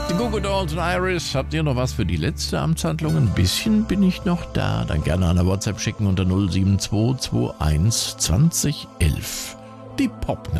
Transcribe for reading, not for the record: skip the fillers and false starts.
Die Goo Goo Dolls und Iris, habt ihr noch was für die letzte Amtshandlung? Ein bisschen bin ich noch da. Dann gerne an der WhatsApp schicken unter 07221 2011. Die Pop